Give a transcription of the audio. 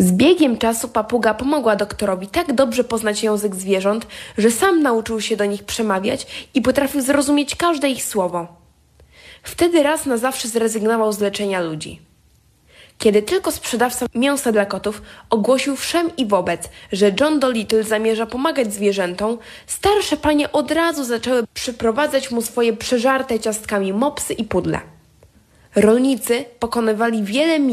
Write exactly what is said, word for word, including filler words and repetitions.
Z biegiem czasu papuga pomogła doktorowi tak dobrze poznać język zwierząt, że sam nauczył się do nich przemawiać i potrafił zrozumieć każde ich słowo. Wtedy raz na zawsze zrezygnował z leczenia ludzi. Kiedy tylko sprzedawca mięsa dla kotów ogłosił wszem i wobec, że John Dolittle zamierza pomagać zwierzętom, starsze panie od razu zaczęły przyprowadzać mu swoje przeżarte ciastkami mopsy i pudle. Rolnicy pokonywali wiele